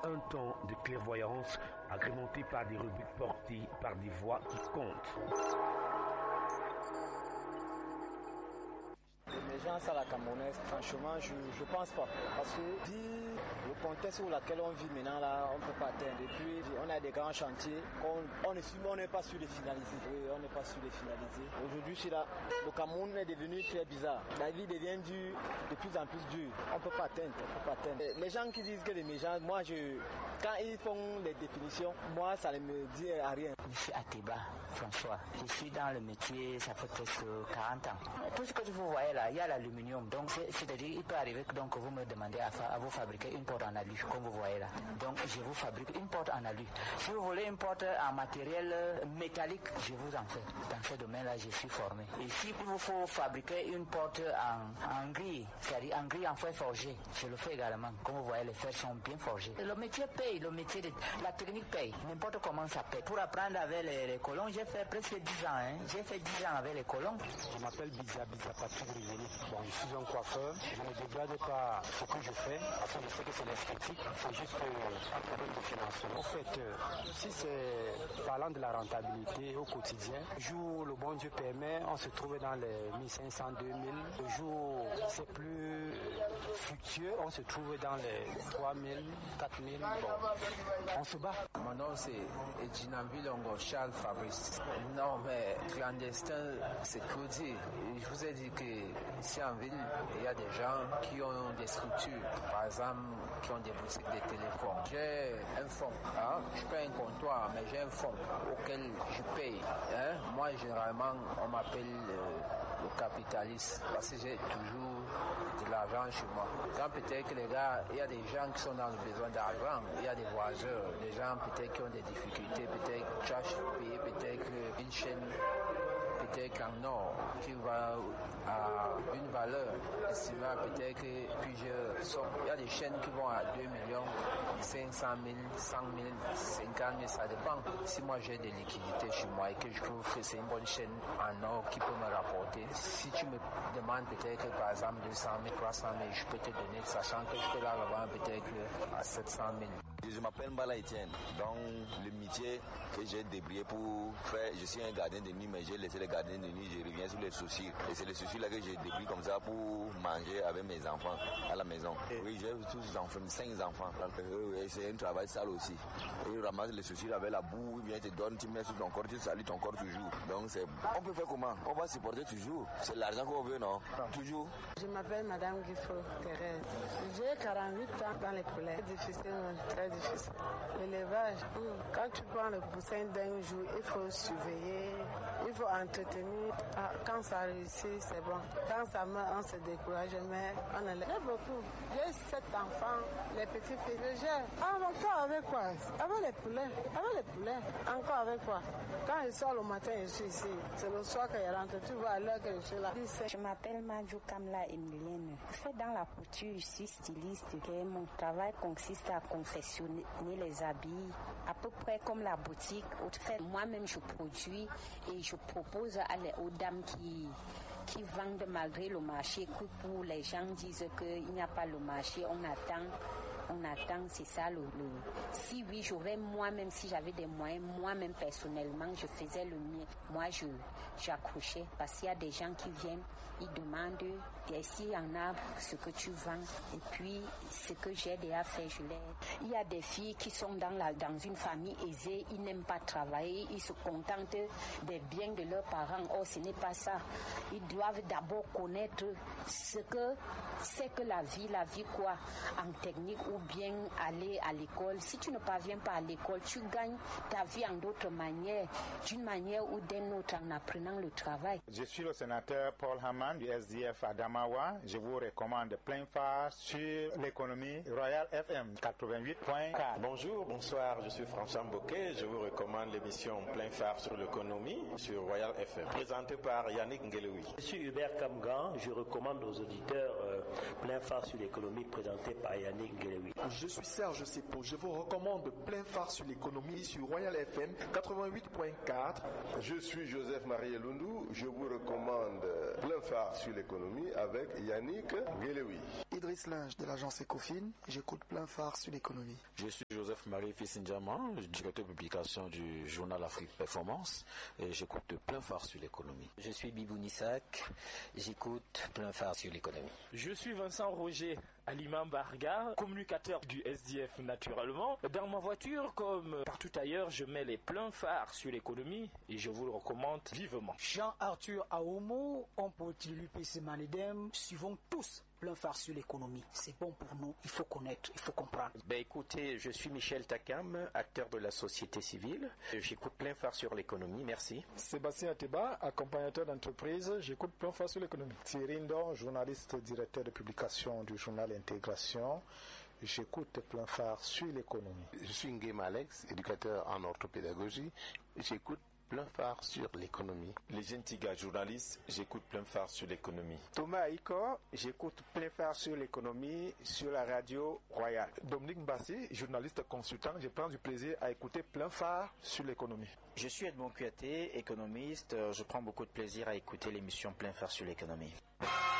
Un temps de clairvoyance agrémenté par des rubriques portées par des voix qui comptent. L'émergence à la camerounaise, franchement, je pense pas. Parce que le contexte où laquelle on vit maintenant, là, on ne peut pas atteindre. Et puis, on a des grands chantiers on n'est pas sûr de finaliser. Oui, on n'est pas sûr de finaliser. Aujourd'hui, le Cameroun est devenu très bizarre. La vie devient dure, de plus en plus dure. On ne peut pas atteindre. Les gens qui disent que l'émergence, quand ils font les définitions, moi, ça ne me dit à rien. Je suis Atiba François. Je suis dans le métier, ça fait presque 40 ans. Tout ce que vous voyez là, il y a l'aluminium. Donc, c'est-à-dire, il peut arriver que vous me demandez à vous fabriquer une porte en alu, comme vous voyez là. Donc, je vous fabrique une porte en alu. Si vous voulez une porte en matériel métallique, je vous en fais. Dans ce domaine-là, je suis formé. Et si il vous faut fabriquer une porte en grille, c'est-à-dire en grille en fer forgé, je le fais également. Comme vous voyez, les fers sont bien forgés. Le métier paye, la technique paye. N'importe comment ça paye. Pour apprendre avec les colons, j'ai fait presque 10 ans. J'ai fait 10 ans avec les colons. Je m'appelle Biza Patrick Rizeli. Bon, je suis un coiffeur. Je ne dégrade pas ce que je fais, parce que je sais que c'est l'esthétique. C'est juste un problème de financement. En fait, si c'est parlant de la rentabilité au quotidien, le jour où le bon Dieu permet, on se trouve dans les 1500, 2000. Le jour où c'est plus fructueux, on se trouve dans les 3000, 4000. Bon, on se bat. Mon nom c'est Edjinambi Longo Charles Fabrice. Non mais clandestin, c'est que dire. Je vous ai dit que ici en ville, il y a des gens qui ont des structures, par exemple, qui ont des boutiques de téléphone. J'ai un fonds, je paye un comptoir, mais j'ai un fonds auquel je paye. Moi, généralement, on m'appelle le capitaliste parce que j'ai toujours de l'argent chez moi. Quand peut-être que les gars, il y a des gens qui sont dans le besoin d'argent, il y a des voyageurs, des gens peut-être qui ont des difficultés, peut-être cherchent à payer peut-être une chaîne, peut-être en or, qui va à une valeur estimée peut-être que plusieurs sommes. Il y a des chaînes qui vont à 2 millions, 500 000, 100 000, 50 000, ça dépend. Si moi j'ai des liquidités chez moi et que je trouve que c'est une bonne chaîne en or qui peut me rapporter, si tu me demandes peut-être que par exemple 200 000, 300 000, je peux te donner, sachant que je peux la revendre peut-être à 700 000. Je m'appelle Mbala Etienne, donc le métier que j'ai débrouillé pour faire, je suis un gardien de nuit, mais j'ai laissé les gardiens de nuit, je reviens sur les soucis. Et c'est les soucis là que j'ai débrouillé comme ça pour manger avec mes enfants à la maison. Oui, j'ai tous enfants, 5 enfants. Et c'est un travail sale aussi. Et je ramasse les soucis avec la boue, il vient te donne, tu mets sur ton corps, tu salis ton corps toujours. Donc on peut faire comment? On va supporter toujours. C'est l'argent qu'on veut, non? Toujours. Je m'appelle Madame Guifo Thérèse. J'ai 48 ans dans les poulets. Difficile, très difficile. L'élevage, quand tu prends le poussin d'un jour, il faut surveiller, il faut entretenir. Quand ça réussit, c'est bon. Quand ça meurt, on se décourage, mais on élève. J'ai beaucoup. J'ai 7 enfants, les petits filles. Je gère. Encore avec quoi? Avec les poulets. Avec les poulets. Encore avec quoi? Quand il sort le matin, je suis ici. C'est le soir qu'il rentre. Tu vois à l'heure que je suis là. Je m'appelle Madjou Kamla Emilienne. Je fais dans la couture, je suis styliste. Mon travail consiste à confectionner les habits, à peu près comme la boutique. Moi-même, je produis et je propose aux dames qui vendent malgré le marché, que pour les gens disent qu'il n'y a pas le marché, on attend, c'est ça Si oui, j'aurais moi-même, si j'avais des moyens, moi-même personnellement, je faisais le mien. Moi, j'accrochais parce qu'il y a des gens qui viennent, ils demandent, et s'il y en a ce que tu vends, et puis ce que j'ai déjà fait, je l'aide. Il y a des filles qui sont dans une famille aisée, ils n'aiment pas travailler, ils se contentent des biens de leurs parents. Or, ce n'est pas ça. Ils doivent d'abord connaître ce que c'est que la vie quoi, en technique ou bien aller à l'école. Si tu ne parviens pas à l'école, tu gagnes ta vie en d'autres manières, d'une manière ou d'une autre en apprenant le travail. Je suis le sénateur Paul Haman du SDF Adamawa. Je vous recommande plein phare sur l'économie Royal FM 88.4. Bonjour, bonsoir, je suis François Mbouquet. Je vous recommande l'émission Plein phare sur l'économie sur Royal FM, présentée par Yannick Ngeloui. Je suis Hubert Kamgan. Je recommande aux auditeurs Plein phare sur l'économie présenté par Yannick Ngeloui. Je suis Serge Sepo. Je vous recommande Plein phare sur l'économie sur Royal FM 88.4. Je suis Joseph Marie Elundou. Je vous recommande Plein phare sur l'économie avec Yannick Ngeloui. Idriss Linge de l'agence Ecofin. J'écoute Plein Phare sur l'économie. Je suis Joseph-Marie Fissindiama, directeur de publication du journal Afrique Performance, et j'écoute Plein Phare sur l'économie. Je suis Bibou Nissak, j'écoute Plein Phare sur l'économie. Je suis Vincent Roger, Aliman Barga, communicateur du SDF naturellement. Dans ma voiture, comme partout ailleurs, je mets les pleins phares sur l'économie et je vous le recommande vivement. Jean-Arthur Aomo, on peut l'UPC Manedem, suivons tous Plein Phare sur l'économie. C'est bon pour nous, il faut connaître, il faut comprendre. Écoutez, je suis Michel Takam, acteur de la société civile. J'écoute Plein Phare sur l'économie, merci. Sébastien Ateba, accompagnateur d'entreprise, j'écoute Plein Phare sur l'économie. Thierry Ndon, journaliste, directeur de publication du journal Intégration. J'écoute Plein Phare sur l'économie. Je suis Nguema Alex, éducateur en orthopédagogie. J'écoute Plein Phare sur l'économie. Les Gentiga, journaliste, j'écoute Plein Phare sur l'économie. Thomas Iko, j'écoute Plein Phare sur l'économie sur la radio Royale. Dominique Mbassi, journaliste consultant, je prends du plaisir à écouter Plein Phare sur l'économie. Je suis Edmond Kouyaté, économiste, je prends beaucoup de plaisir à écouter l'émission Plein Phare sur l'économie.